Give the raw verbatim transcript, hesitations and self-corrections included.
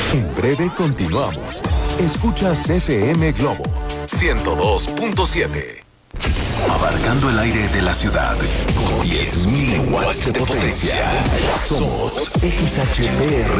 En breve continuamos. Escuchas F M Globo ciento dos punto siete. Abarcando el aire de la ciudad con diez mil watts de potencia. Somos X H P R.